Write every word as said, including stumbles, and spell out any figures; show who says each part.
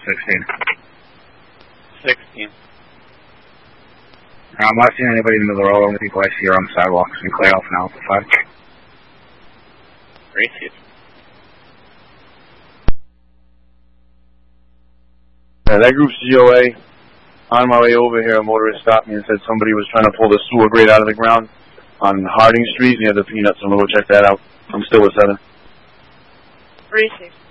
Speaker 1: sixteen.
Speaker 2: sixteen.
Speaker 1: I'm not seeing anybody in the middle of the road. Only people I see are on the sidewalks and clear off now for five.
Speaker 2: Receive.
Speaker 3: Yeah, that group's G O A. On my way over here, a motorist stopped me and said somebody was trying to pull the sewer grate out of the ground on Harding Street near the Peanuts. I'm going to go check that out. I'm still with seven.
Speaker 4: Receive.